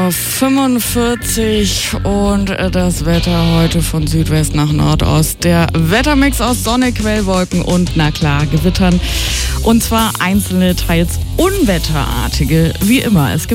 45 und das Wetter heute von Südwest nach Nordost. Der Wettermix aus Sonne, Quellwolken und, na klar, Gewittern. Und zwar einzelne, teils unwetterartige, wie immer. Es gibt